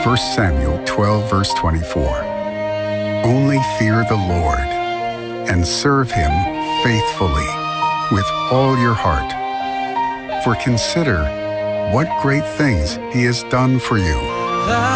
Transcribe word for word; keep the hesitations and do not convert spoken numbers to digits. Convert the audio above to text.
First Samuel twelve, verse twenty-four. Only fear the Lord and serve him faithfully with all your heart. For consider what great things he has done for you.